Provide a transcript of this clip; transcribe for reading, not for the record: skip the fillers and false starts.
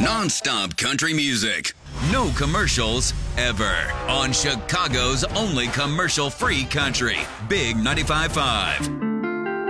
Non-stop country music. No commercials ever. On Chicago's only commercial-free country. Big 95.5.